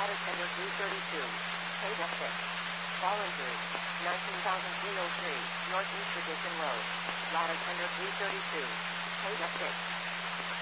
Ladder tender 332. Paid up 6. Fallen through. 19,303. Northeast Edition Road. Ladder tender 332. Paid up 6.